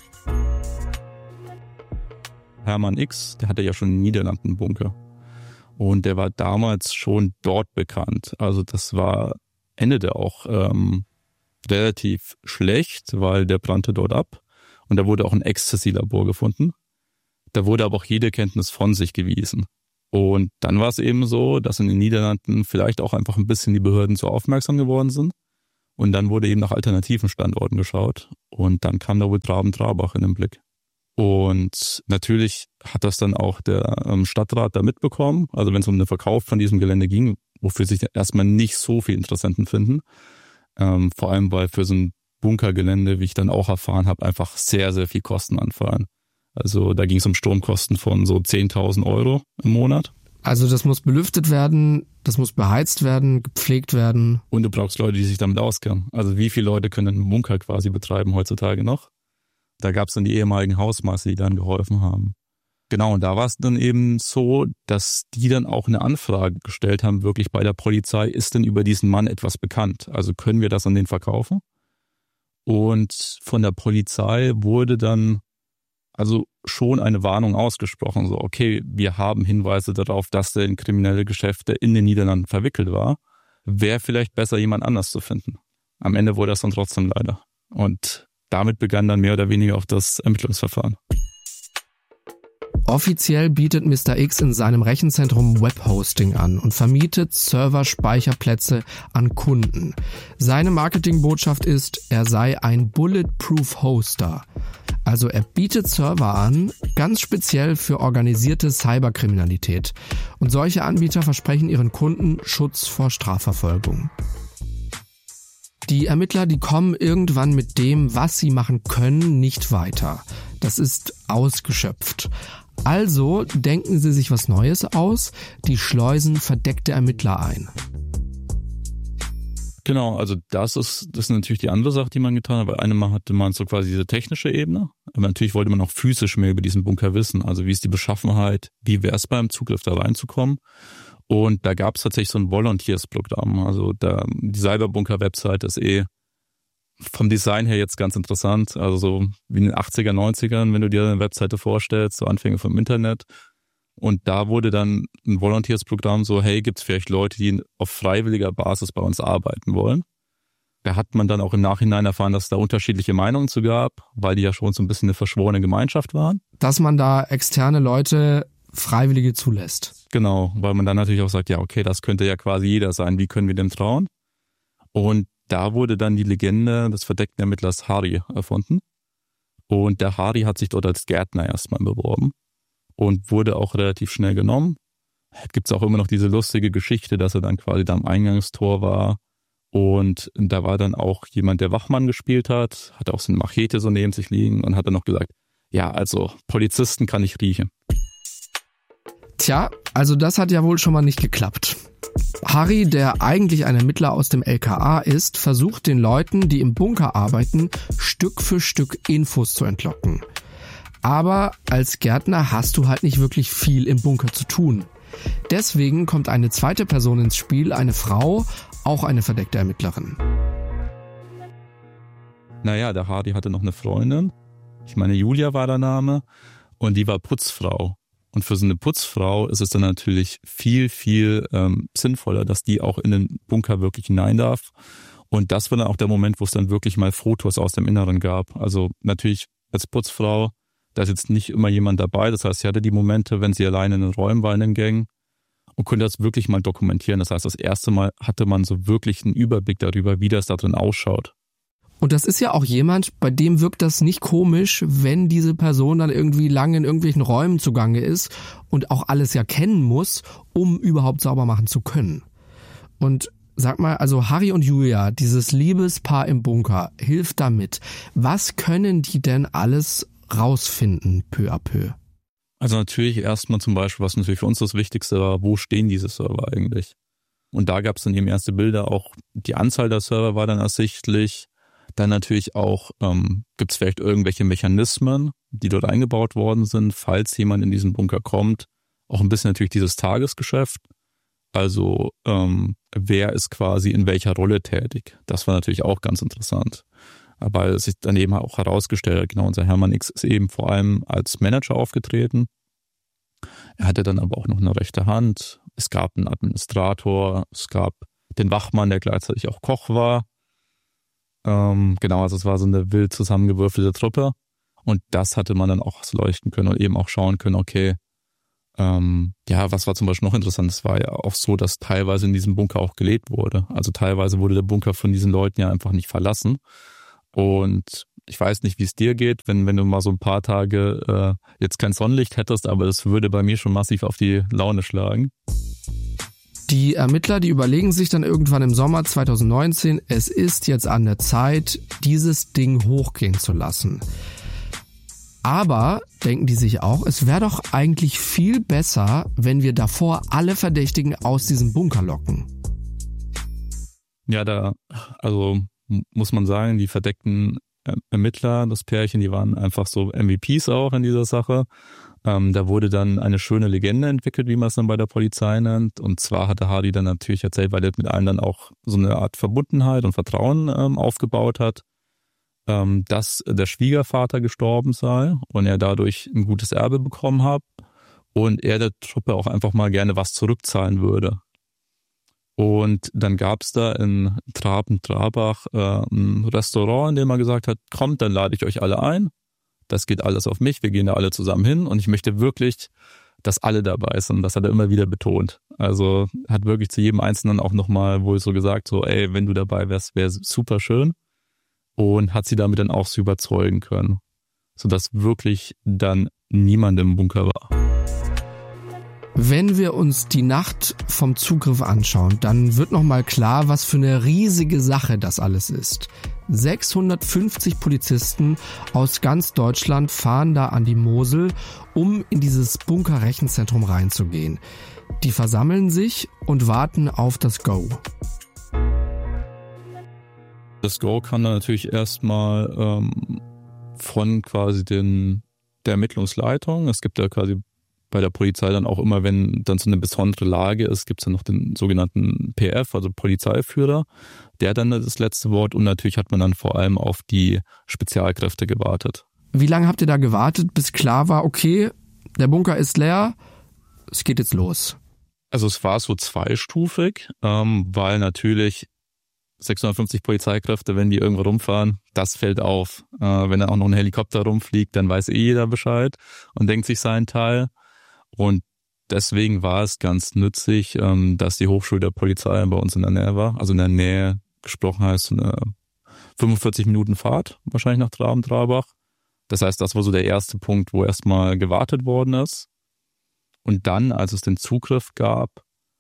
Hermann X, der hatte ja schon in den Niederlanden einen Bunker. Und der war damals schon dort bekannt. Also das war, endete auch ähm, relativ schlecht, weil der brannte dort ab. Und da wurde auch ein Ecstasy-Labor gefunden. Da wurde aber auch jede Kenntnis von sich gewiesen. Und dann war es eben so, dass in den Niederlanden vielleicht auch einfach ein bisschen die Behörden zu aufmerksam geworden sind. Und dann wurde eben nach alternativen Standorten geschaut. Und dann kam da wohl Traben-Trarbach in den Blick. Und natürlich hat das dann auch der ähm, Stadtrat da mitbekommen. Also wenn es um den Verkauf von diesem Gelände ging, wofür sich erstmal nicht so viele Interessenten finden. Ähm, vor allem, weil für so ein Bunkergelände, wie ich dann auch erfahren habe, einfach sehr, sehr viel Kosten anfallen. Also da ging es um Stromkosten von so zehntausend Euro im Monat. Also das muss belüftet werden, das muss beheizt werden, gepflegt werden. Und du brauchst Leute, die sich damit auskennen. Also wie viele Leute können einen Bunker quasi betreiben heutzutage noch? Da gab es dann die ehemaligen Hausmeister, die dann geholfen haben. Genau, und da war es dann eben so, dass die dann auch eine Anfrage gestellt haben, wirklich bei der Polizei, ist denn über diesen Mann etwas bekannt? Also können wir das an den verkaufen? Und von der Polizei wurde dann also schon eine Warnung ausgesprochen, so okay, wir haben Hinweise darauf, dass der in kriminelle Geschäfte in den Niederlanden verwickelt war. Wäre vielleicht besser, jemand anders zu finden. Am Ende wurde das dann trotzdem leider. Und damit begann dann mehr oder weniger auch das Ermittlungsverfahren. Offiziell bietet Mister X in seinem Rechenzentrum Webhosting an und vermietet Serverspeicherplätze an Kunden. Seine Marketingbotschaft ist, er sei ein Bulletproof Hoster. Also er bietet Server an, ganz speziell für organisierte Cyberkriminalität. Und solche Anbieter versprechen ihren Kunden Schutz vor Strafverfolgung. Die Ermittler, die kommen irgendwann mit dem, was sie machen können, nicht weiter. Das ist ausgeschöpft. Also denken sie sich was Neues aus, die schleusen verdeckte Ermittler ein. Genau, also das ist, das ist natürlich die andere Sache, die man getan hat, weil einmal hatte man so quasi diese technische Ebene, aber natürlich wollte man auch physisch mehr über diesen Bunker wissen, also wie ist die Beschaffenheit, wie wäre es beim Zugriff da reinzukommen. Und da gab es tatsächlich so ein Volunteers-Programm, also da, die Cyberbunker-Website ist eh vom Design her jetzt ganz interessant, also so wie in den achtziger, neunzigern, wenn du dir eine Webseite vorstellst, so Anfänge vom Internet. Und da wurde dann ein Volunteers-Programm so, hey, gibt's vielleicht Leute, die auf freiwilliger Basis bei uns arbeiten wollen? Da hat man dann auch im Nachhinein erfahren, dass es da unterschiedliche Meinungen zu gab, weil die ja schon so ein bisschen eine verschworene Gemeinschaft waren. Dass man da externe Leute Freiwillige zulässt. Genau, weil man dann natürlich auch sagt, ja okay, das könnte ja quasi jeder sein, wie können wir dem trauen? Und da wurde dann die Legende des verdeckten Ermittlers Harry erfunden. Und der Harry hat sich dort als Gärtner erstmal beworben und wurde auch relativ schnell genommen. Gibt es auch immer noch diese lustige Geschichte, dass er dann quasi da am Eingangstor war. Und da war dann auch jemand, der Wachmann gespielt hat, hatte auch so eine Machete so neben sich liegen und hat dann noch gesagt, ja, also Polizisten kann ich riechen. Tja, also das hat ja wohl schon mal nicht geklappt. Harry, der eigentlich ein Ermittler aus dem L K A ist, versucht den Leuten, die im Bunker arbeiten, Stück für Stück Infos zu entlocken. Aber als Gärtner hast du halt nicht wirklich viel im Bunker zu tun. Deswegen kommt eine zweite Person ins Spiel, eine Frau, auch eine verdeckte Ermittlerin. Naja, der Hardy hatte noch eine Freundin. Ich meine, Julia war der Name. Und die war Putzfrau. Und für so eine Putzfrau ist es dann natürlich viel, viel ähm, sinnvoller, dass die auch in den Bunker wirklich hinein darf. Und das war dann auch der Moment, wo es dann wirklich mal Fotos aus dem Inneren gab. Also natürlich als Putzfrau, da ist jetzt nicht immer jemand dabei. Das heißt, sie hatte die Momente, wenn sie alleine in den Räumen war, in den Gängen und konnte das wirklich mal dokumentieren. Das heißt, das erste Mal hatte man so wirklich einen Überblick darüber, wie das da drin ausschaut. Und das ist ja auch jemand, bei dem wirkt das nicht komisch, wenn diese Person dann irgendwie lange in irgendwelchen Räumen zugange ist und auch alles ja kennen muss, um überhaupt sauber machen zu können. Und sag mal, also Harry und Julia, dieses Liebespaar im Bunker, hilft damit. Was können die denn alles rausfinden, peu à peu? Also natürlich erstmal zum Beispiel, was natürlich für uns das Wichtigste war, wo stehen diese Server eigentlich? Und da gab es dann eben erste Bilder, auch die Anzahl der Server war dann ersichtlich. Dann natürlich auch, ähm, gibt es vielleicht irgendwelche Mechanismen, die dort eingebaut worden sind, falls jemand in diesen Bunker kommt. Auch ein bisschen natürlich dieses Tagesgeschäft. Also ähm, wer ist quasi in welcher Rolle tätig? Das war natürlich auch ganz interessant. Aber es sich dann eben auch herausgestellt hat, genau, unser Hermann X ist eben vor allem als Manager aufgetreten. Er hatte dann aber auch noch eine rechte Hand. Es gab einen Administrator, es gab den Wachmann, der gleichzeitig auch Koch war. Ähm, genau, also es war so eine wild zusammengewürfelte Truppe. Und das hatte man dann auch ausleuchten können und eben auch schauen können, okay, ähm, ja, was war zum Beispiel noch interessant, es war ja auch so, dass teilweise in diesem Bunker auch gelebt wurde. Also teilweise wurde der Bunker von diesen Leuten ja einfach nicht verlassen. Und ich weiß nicht, wie es dir geht, wenn, wenn du mal so ein paar Tage äh, jetzt kein Sonnenlicht hättest, aber das würde bei mir schon massiv auf die Laune schlagen. Die Ermittler, die überlegen sich dann irgendwann im Sommer zwanzig neunzehn, es ist jetzt an der Zeit, dieses Ding hochgehen zu lassen. Aber denken die sich auch, es wäre doch eigentlich viel besser, wenn wir davor alle Verdächtigen aus diesem Bunker locken. Ja, da, also muss man sagen, die verdeckten Ermittler, das Pärchen, die waren einfach so M V Ps auch in dieser Sache. Ähm, da wurde dann eine schöne Legende entwickelt, wie man es dann bei der Polizei nennt. Und zwar hatte Hardy dann natürlich erzählt, weil er mit allen dann auch so eine Art Verbundenheit und Vertrauen ähm, aufgebaut hat. ähm, dass der Schwiegervater gestorben sei und er dadurch ein gutes Erbe bekommen hat und er der Truppe auch einfach mal gerne was zurückzahlen würde. Und dann gab es da in Traben-Trabach äh, ein Restaurant, in dem er gesagt hat, kommt, dann lade ich euch alle ein. Das geht alles auf mich, wir gehen da alle zusammen hin und ich möchte wirklich, dass alle dabei sind. Das hat er immer wieder betont. Also hat wirklich zu jedem Einzelnen auch nochmal wohl so gesagt, so ey, wenn du dabei wärst, wäre super schön. Und hat sie damit dann auch so überzeugen können, sodass wirklich dann niemand im Bunker war. Wenn wir uns die Nacht vom Zugriff anschauen, dann wird nochmal klar, was für eine riesige Sache das alles ist. sechshundertfünfzig Polizisten aus ganz Deutschland fahren da an die Mosel, um in dieses Bunker-Rechenzentrum reinzugehen. Die versammeln sich und warten auf das Go. Das Go kann dann natürlich erstmal ähm, von quasi den, der Ermittlungsleitung, es gibt ja quasi bei der Polizei dann auch immer, wenn dann so eine besondere Lage ist, gibt es dann noch den sogenannten P F, also Polizeiführer, der dann das letzte Wort und natürlich hat man dann vor allem auf die Spezialkräfte gewartet. Wie lange habt ihr da gewartet, bis klar war, okay, der Bunker ist leer, es geht jetzt los? Also es war so zweistufig, ähm, weil natürlich sechshundertfünfzig Polizeikräfte, wenn die irgendwo rumfahren, das fällt auf. Äh, wenn da auch noch ein Helikopter rumfliegt, dann weiß eh jeder Bescheid und denkt sich seinen Teil. Und deswegen war es ganz nützlich, ähm, dass die Hochschule der Polizei bei uns in der Nähe war. Also in der Nähe gesprochen heißt eine fünfundvierzig Minuten Fahrt wahrscheinlich nach Traben-Trabach. Das heißt, das war so der erste Punkt, wo erstmal gewartet worden ist. Und dann, als es den Zugriff gab,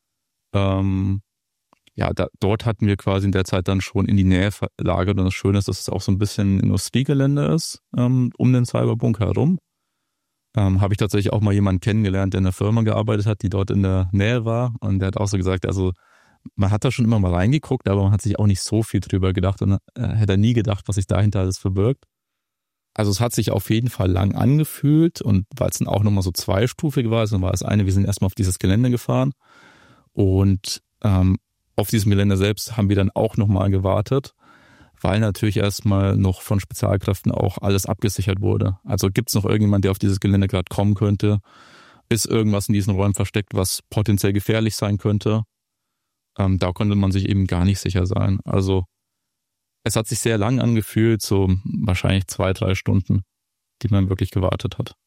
ähm, ja, da, dort hatten wir quasi in der Zeit dann schon in die Nähe verlagert. Und das Schöne ist, dass es auch so ein bisschen Industriegelände ist, ähm, um den Cyberbunker herum. Ähm, habe ich tatsächlich auch mal jemanden kennengelernt, der in einer Firma gearbeitet hat, die dort in der Nähe war. Und der hat auch so gesagt, also man hat da schon immer mal reingeguckt, aber man hat sich auch nicht so viel drüber gedacht und äh, hätte nie gedacht, was sich dahinter alles verbirgt. Also es hat sich auf jeden Fall lang angefühlt und weil es dann auch nochmal so zweistufig war, also war das eine, wir sind erstmal auf dieses Gelände gefahren und ähm, auf diesem Gelände selbst haben wir dann auch nochmal gewartet, weil natürlich erstmal noch von Spezialkräften auch alles abgesichert wurde. Also gibt es noch irgendjemand, der auf dieses Gelände gerade kommen könnte? Ist irgendwas in diesen Räumen versteckt, was potenziell gefährlich sein könnte? Ähm, da konnte man sich eben gar nicht sicher sein. Also es hat sich sehr lang angefühlt, so wahrscheinlich zwei, drei Stunden, die man wirklich gewartet hat.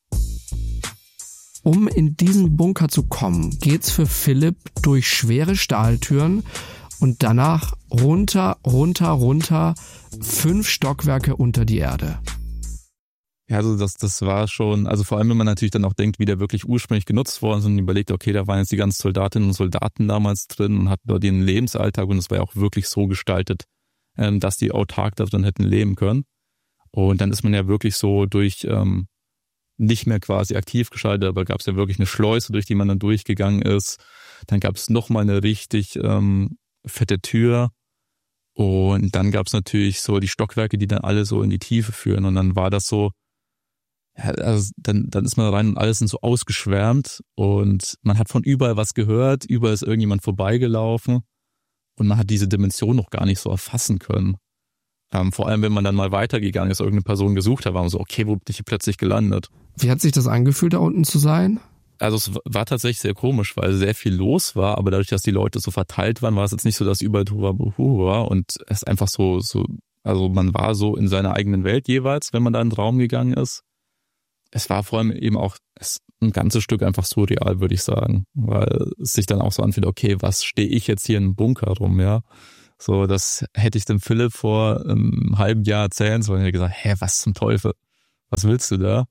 Um in diesen Bunker zu kommen, geht's für Philipp durch schwere Stahltüren und danach runter, runter, runter, fünf Stockwerke unter die Erde. Ja, also das, das war schon, also vor allem, wenn man natürlich dann auch denkt, wie der wirklich ursprünglich genutzt worden ist und überlegt, okay, da waren jetzt die ganzen Soldatinnen und Soldaten damals drin und hatten dort ihren Lebensalltag und es war ja auch wirklich so gestaltet, dass die autark da drin hätten leben können. Und dann ist man ja wirklich so durch, ähm, nicht mehr quasi aktiv geschaltet, aber gab es ja wirklich eine Schleuse, durch die man dann durchgegangen ist. Dann gab es nochmal eine richtig ähm, fette Tür und dann gab es natürlich so die Stockwerke, die dann alle so in die Tiefe führen und dann war das so, ja, also dann, dann ist man rein und alles sind so ausgeschwärmt und man hat von überall was gehört, überall ist irgendjemand vorbeigelaufen und man hat diese Dimension noch gar nicht so erfassen können. Ähm, vor allem, wenn man dann mal weitergegangen ist, irgendeine Person gesucht hat, war man so, okay, wo bin ich hier plötzlich gelandet? Wie hat sich das angefühlt, da unten zu sein? Also es war tatsächlich sehr komisch, weil sehr viel los war, aber dadurch, dass die Leute so verteilt waren, war es jetzt nicht so, dass überall Huhu war und es einfach so, so, also man war so in seiner eigenen Welt jeweils, wenn man da in den Raum gegangen ist. Es war vor allem eben auch ein ganzes Stück einfach surreal, würde ich sagen, weil es sich dann auch so anfühlt, okay, was stehe ich jetzt hier im Bunker rum, ja? So, das hätte ich dem Philipp vor einem halben Jahr erzählen sollen. Er hat gesagt, hä, was zum Teufel? Was willst du da?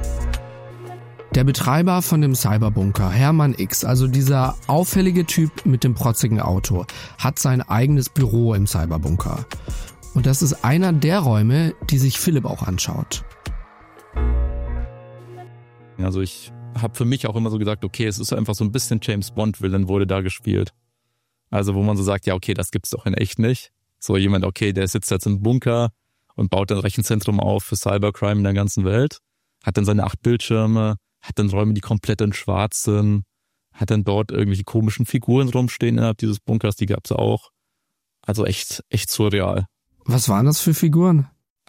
Der Betreiber von dem Cyberbunker, Hermann X, also dieser auffällige Typ mit dem protzigen Auto, hat sein eigenes Büro im Cyberbunker. Und das ist einer der Räume, die sich Philipp auch anschaut. Also ich habe für mich auch immer so gesagt, okay, es ist einfach so ein bisschen James Bond-Villain wurde da gespielt. Also wo man so sagt, ja okay, das gibt's doch in echt nicht. So jemand, okay, der sitzt jetzt im Bunker und baut ein Rechenzentrum auf für Cybercrime in der ganzen Welt, hat dann seine acht Bildschirme, hat dann Räume, die komplett in schwarz sind, hat dann dort irgendwelche komischen Figuren rumstehen innerhalb dieses Bunkers, die gab's auch. Also echt, echt surreal. Was waren das für Figuren?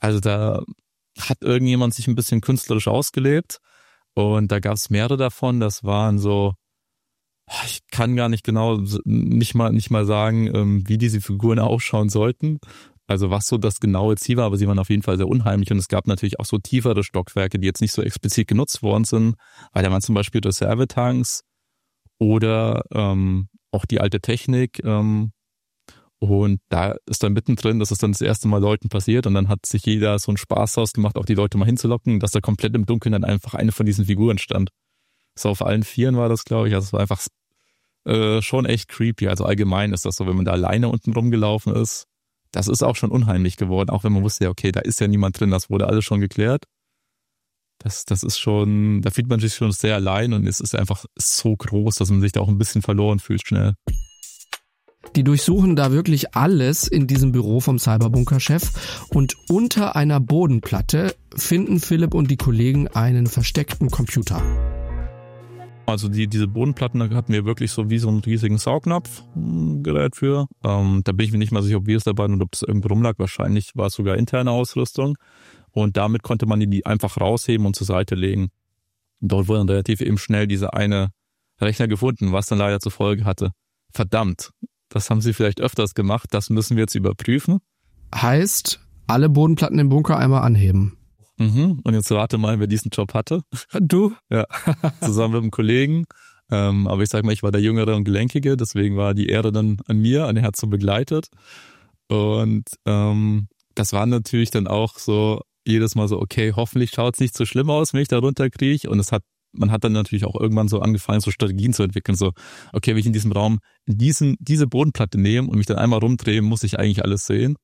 Also da hat irgendjemand sich ein bisschen künstlerisch ausgelebt und da gab es mehrere davon. Das waren so, ich kann gar nicht genau, nicht mal nicht mal sagen, wie diese Figuren ausschauen sollten. Also was so das genaue Ziel war, aber sie waren auf jeden Fall sehr unheimlich und es gab natürlich auch so tiefere Stockwerke, die jetzt nicht so explizit genutzt worden sind, weil da waren zum Beispiel Reservetanks oder ähm, auch die alte Technik ähm, und da ist dann mittendrin, das ist dann das erste Mal Leuten passiert und dann hat sich jeder so einen Spaß draus gemacht, auch die Leute mal hinzulocken, dass da komplett im Dunkeln dann einfach eine von diesen Figuren stand. So auf allen Vieren war das, glaube ich, also es war einfach äh, schon echt creepy, also allgemein ist das so, wenn man da alleine unten rumgelaufen ist, das ist auch schon unheimlich geworden, auch wenn man wusste, ja, okay, da ist ja niemand drin, das wurde alles schon geklärt. Das, das ist schon, da fühlt man sich schon sehr allein und es ist einfach so groß, dass man sich da auch ein bisschen verloren fühlt schnell. Die durchsuchen da wirklich alles in diesem Büro vom Cyberbunker-Chef und unter einer Bodenplatte finden Philipp und die Kollegen einen versteckten Computer. Also die diese Bodenplatten, da hatten wir wirklich so wie so einen riesigen Saugnapf-Gerät für. Ähm, da bin ich mir nicht mal sicher, ob wir es dabei und ob es irgendwo rumlag. Wahrscheinlich war es sogar interne Ausrüstung. Und damit konnte man die einfach rausheben und zur Seite legen. Und dort wurde dann relativ eben schnell dieser eine Rechner gefunden, was dann leider zur Folge hatte. Verdammt, das haben sie vielleicht öfters gemacht, das müssen wir jetzt überprüfen. Heißt, alle Bodenplatten im Bunker einmal anheben. Mhm. Und jetzt rate mal, wer diesen Job hatte. Du? Ja, zusammen mit einem Kollegen. Ähm, aber ich sag mal, ich war der Jüngere und Gelenkige, deswegen war die Ehre dann an mir, an der hat so begleitet. Und ähm, das war natürlich dann auch so jedes Mal so, okay, hoffentlich schaut es nicht so schlimm aus, wenn ich da runterkriege. Und es hat, man hat dann natürlich auch irgendwann so angefangen, so Strategien zu entwickeln. So, okay, wenn ich in diesem Raum diesen, diese Bodenplatte nehme und mich dann einmal rumdrehe, muss ich eigentlich alles sehen.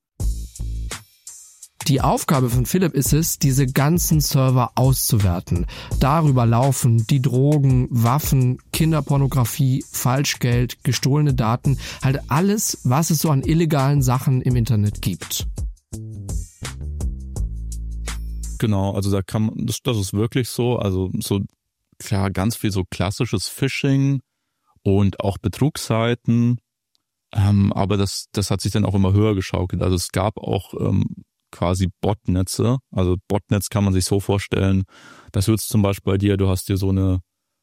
Die Aufgabe von Philipp ist es, diese ganzen Server auszuwerten. Darüber laufen die Drogen, Waffen, Kinderpornografie, Falschgeld, gestohlene Daten, halt alles, was es so an illegalen Sachen im Internet gibt. Genau, also da kann man, das, das ist wirklich so, also so, klar, ganz viel so klassisches Phishing und auch Betrugsseiten, ähm, aber das, das hat sich dann auch immer höher geschaukelt. Also es gab auch ähm, quasi Botnetze. Also Botnetz kann man sich so vorstellen, das wird zum Beispiel bei dir, du hast dir so eine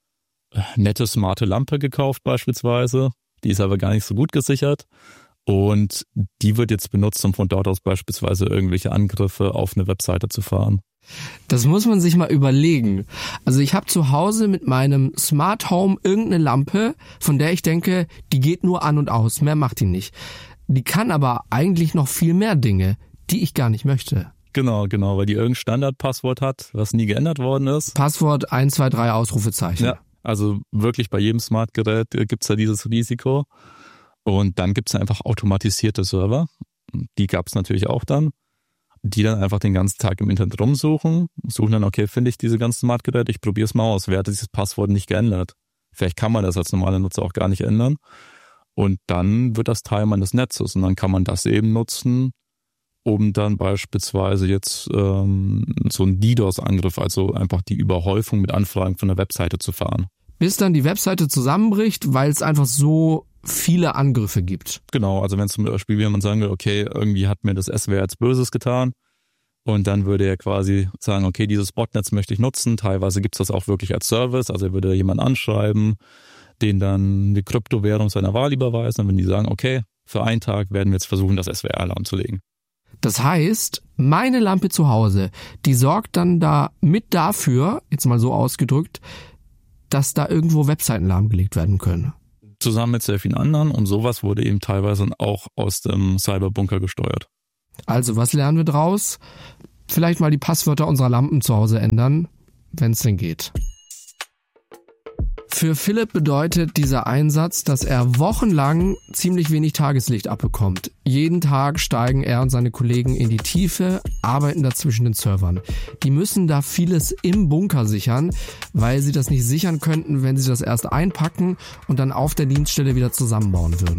nette, smarte Lampe gekauft beispielsweise, die ist aber gar nicht so gut gesichert und die wird jetzt benutzt, um von dort aus beispielsweise irgendwelche Angriffe auf eine Webseite zu fahren. Das muss man sich mal überlegen. Also ich habe zu Hause mit meinem Smart Home irgendeine Lampe, von der ich denke, die geht nur an und aus, mehr macht die nicht. Die kann aber eigentlich noch viel mehr Dinge, die ich gar nicht möchte. Genau, genau, weil die irgendein Standardpasswort hat, was nie geändert worden ist. Passwort eins zwei drei Ausrufezeichen. Ja, also wirklich bei jedem Smartgerät gibt's da dieses Risiko. Und dann gibt's einfach automatisierte Server. Die gab's natürlich auch dann, die dann einfach den ganzen Tag im Internet rumsuchen, suchen dann, okay, finde ich diese ganzen Smartgeräte, ich probiere es mal aus. Wer hat dieses Passwort nicht geändert? Vielleicht kann man das als normaler Nutzer auch gar nicht ändern. Und dann wird das Teil meines Netzes und dann kann man das eben nutzen, um dann beispielsweise jetzt ähm, so einen DDoS-Angriff, also einfach die Überhäufung mit Anfragen von der Webseite zu fahren. Bis dann die Webseite zusammenbricht, weil es einfach so viele Angriffe gibt. Genau, also wenn zum Beispiel jemand sagen will, okay, irgendwie hat mir das S W R jetzt Böses getan und dann würde er quasi sagen, okay, dieses Botnetz möchte ich nutzen, teilweise gibt es das auch wirklich als Service, also er würde jemanden anschreiben, den dann die Kryptowährung seiner Wahl überweisen, dann würden die sagen, okay, für einen Tag werden wir jetzt versuchen, das S W R lahmzulegen. Das heißt, meine Lampe zu Hause, die sorgt dann da mit dafür, jetzt mal so ausgedrückt, dass da irgendwo Webseiten lahmgelegt werden können. Zusammen mit sehr vielen anderen und sowas wurde eben teilweise auch aus dem Cyberbunker gesteuert. Also, was lernen wir draus? Vielleicht mal die Passwörter unserer Lampen zu Hause ändern, wenn es denn geht. Für Philipp bedeutet dieser Einsatz, dass er wochenlang ziemlich wenig Tageslicht abbekommt. Jeden Tag steigen er und seine Kollegen in die Tiefe, arbeiten da zwischen den Servern. Die müssen da vieles im Bunker sichern, weil sie das nicht sichern könnten, wenn sie das erst einpacken und dann auf der Dienststelle wieder zusammenbauen würden.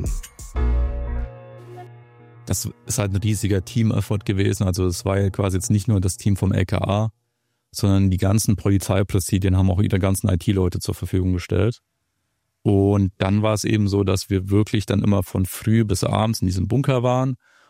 Das ist halt ein riesiger Team-Effort gewesen. Also es war ja quasi jetzt nicht nur das Team vom L K A, sondern die ganzen Polizeipräsidien haben auch ihre ganzen I T-Leute zur Verfügung gestellt. Und dann war es eben so, dass wir wirklich dann immer von früh bis abends in diesem Bunker waren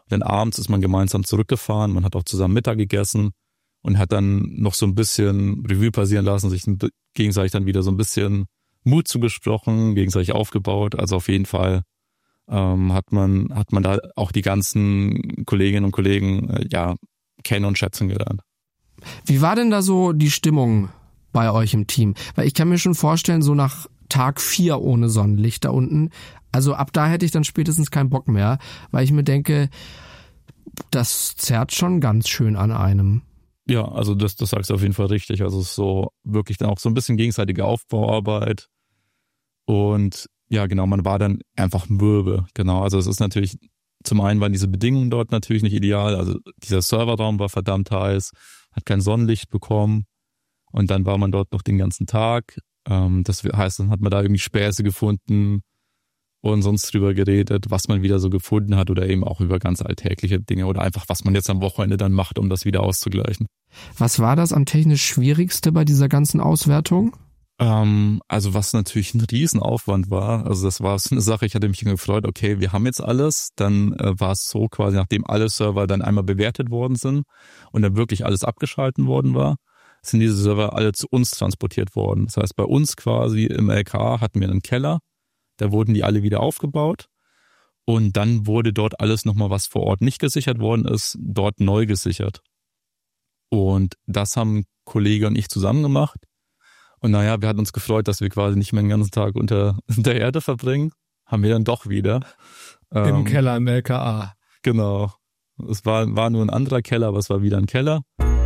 Dann abends ist man gemeinsam zurückgefahren, man hat auch zusammen Mittag gegessen und hat dann noch so ein bisschen Revue passieren lassen, sich gegenseitig dann wieder so ein bisschen Mut zugesprochen, gegenseitig aufgebaut. Also auf jeden Fall ähm, hat man hat man da auch die ganzen Kolleginnen und Kollegen äh, ja kennen und schätzen gelernt. Wie war denn da so die Stimmung bei euch im Team? Weil ich kann mir schon vorstellen, so nach Tag vier ohne Sonnenlicht da unten, also ab da hätte ich dann spätestens keinen Bock mehr, weil ich mir denke, das zerrt schon ganz schön an einem. Ja, also das, das sagst du auf jeden Fall richtig. Also es ist so wirklich dann auch so ein bisschen gegenseitige Aufbauarbeit. Und ja, genau, man war dann einfach mürbe. Genau, also es ist natürlich, zum einen waren diese Bedingungen dort natürlich nicht ideal. Also dieser Serverraum war verdammt heiß, hat kein Sonnenlicht bekommen. Und dann war man dort noch den ganzen Tag. Das heißt, dann hat man da irgendwie Späße gefunden und sonst drüber geredet, was man wieder so gefunden hat oder eben auch über ganz alltägliche Dinge oder einfach, was man jetzt am Wochenende dann macht, um das wieder auszugleichen. Was war das am technisch Schwierigste bei dieser ganzen Auswertung? Ähm, also was natürlich ein Riesenaufwand war, also das war so eine Sache, ich hatte mich gefreut, okay, wir haben jetzt alles, dann äh, war es so quasi, nachdem alle Server dann einmal bewertet worden sind und dann wirklich alles abgeschalten worden war, sind diese Server alle zu uns transportiert worden. Das heißt, bei uns quasi im L K hatten wir einen Keller, da wurden die alle wieder aufgebaut und dann wurde dort alles nochmal, was vor Ort nicht gesichert worden ist, dort neu gesichert. Und das haben Kollege und ich zusammen gemacht. Und naja, wir hatten uns gefreut, dass wir quasi nicht mehr den ganzen Tag unter der Erde verbringen. Haben wir dann doch wieder. Im ähm, Keller im L K A. Genau. Es war, war nur ein anderer Keller, aber es war wieder ein Keller.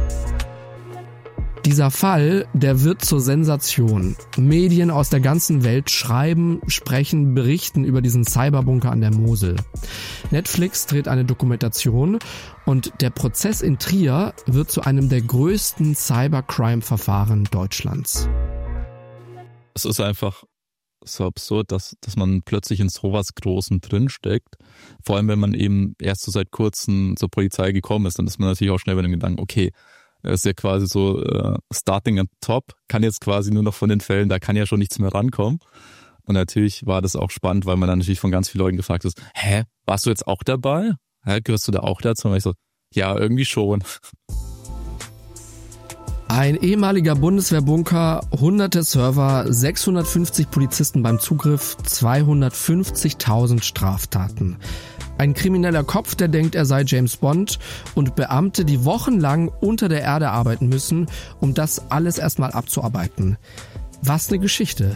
Dieser Fall, der wird zur Sensation. Medien aus der ganzen Welt schreiben, sprechen, berichten über diesen Cyberbunker an der Mosel. Netflix dreht eine Dokumentation und der Prozess in Trier wird zu einem der größten Cybercrime-Verfahren Deutschlands. Es ist einfach so absurd, dass, dass man plötzlich in sowas Großem drinsteckt. Vor allem, wenn man eben erst so seit kurzem zur Polizei gekommen ist, dann ist man natürlich auch schnell bei dem Gedanken, okay, er ist ja quasi so uh, starting at top, kann jetzt quasi nur noch von den Fällen, da kann ja schon nichts mehr rankommen. Und natürlich war das auch spannend, weil man dann natürlich von ganz vielen Leuten gefragt ist, hä, warst du jetzt auch dabei? Hä, gehörst du da auch dazu? Und ich so, ja, irgendwie schon. Ein ehemaliger Bundeswehrbunker, hunderte Server, sechshundertfünfzig Polizisten beim Zugriff, zweihundertfünfzigtausend Straftaten. Ein krimineller Kopf, der denkt, er sei James Bond und Beamte, die wochenlang unter der Erde arbeiten müssen, um das alles erstmal abzuarbeiten. Was eine Geschichte.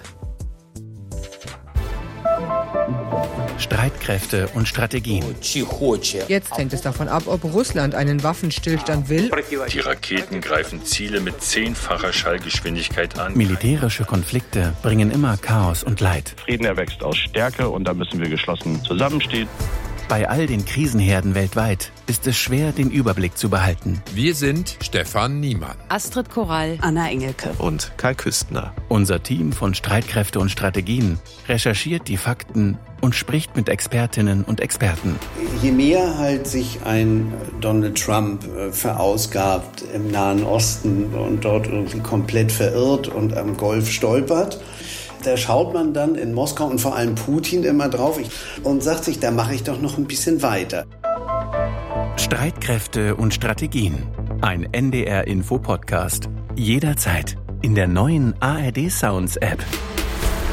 Streitkräfte und Strategien. Jetzt hängt es davon ab, ob Russland einen Waffenstillstand will. Die Raketen greifen Ziele mit zehnfacher Schallgeschwindigkeit an. Militärische Konflikte bringen immer Chaos und Leid. Frieden erwächst aus Stärke und da müssen wir geschlossen zusammenstehen. Bei all den Krisenherden weltweit ist es schwer, den Überblick zu behalten. Wir sind Stefan Niemann, Astrid Korall, Anna Engelke und Kai Küstner. Unser Team von Streitkräfte und Strategien recherchiert die Fakten und spricht mit Expertinnen und Experten. Je mehr halt sich ein Donald Trump verausgabt im Nahen Osten und dort irgendwie komplett verirrt und am Golf stolpert, da schaut man dann in Moskau und vor allem Putin immer drauf und sagt sich, da mache ich doch noch ein bisschen weiter. Streitkräfte und Strategien. Ein N D R-Info-Podcast. Jederzeit in der neuen A R D Sounds App.